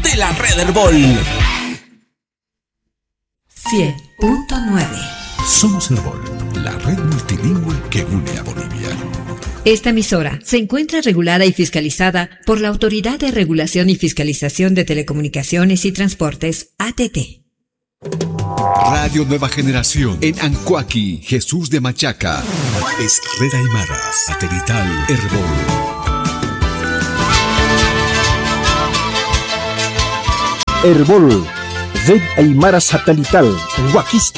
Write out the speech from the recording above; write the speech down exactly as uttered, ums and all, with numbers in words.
de la red Herbol. cien punto nueve. Somos Herbol, la red multilingüe que une a Bolivia. Esta emisora se encuentra regulada y fiscalizada por la Autoridad de Regulación y Fiscalización de Telecomunicaciones y Transportes, A T T. Radio Nueva Generación en Ancoaqui, Jesús de Machaca. Es Red Aymara, satelital Herbol. Herbol, Red Aymara satelital, Huaquista.